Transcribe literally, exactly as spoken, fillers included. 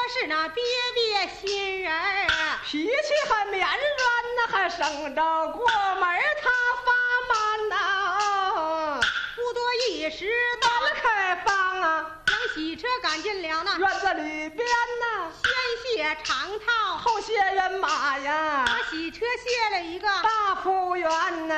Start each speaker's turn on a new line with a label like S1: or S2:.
S1: 是那憋憋心人儿，
S2: 脾气还绵软呐，还省着过门他发慢呐，
S1: 不多一时
S2: 打了开放啊，
S1: 将喜车赶进了那
S2: 院子里边呐，
S1: 先卸长套，
S2: 后卸人马呀，
S1: 把喜车卸了一个
S2: 大服务员呐。